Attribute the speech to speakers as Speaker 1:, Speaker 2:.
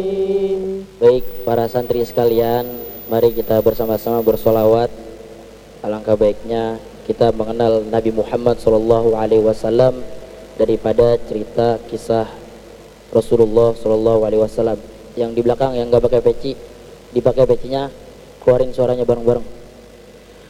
Speaker 1: Baik para santri sekalian, mari kita bersama-sama bersolawat. Alangkah baiknya kita mengenal Nabi Muhammad SAW daripada cerita kisah Rasulullah SAW. Yang di belakang yang nggak pakai peci, dipakai pecinya, keluarin suaranya bareng-bareng.